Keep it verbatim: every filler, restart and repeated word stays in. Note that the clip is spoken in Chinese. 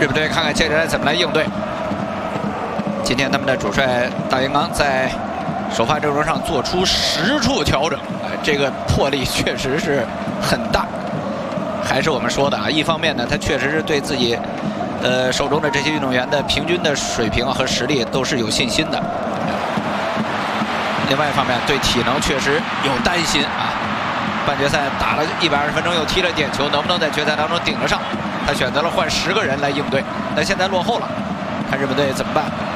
日本队看看接下来怎么来应对。今天他们的主帅大岩刚在首发阵容上做出十处调整，哎，这个魄力确实是很大。还是我们说的啊，一方面呢，他确实是对自己呃手中的这些运动员的平均的水平和实力都是有信心的。另外一方面，对体能确实有担心啊。半决赛打了一百二十分钟，又踢了点球，能不能在决赛当中顶得上？他选择了换十个人来应对，但现在落后了，看日本队怎么办。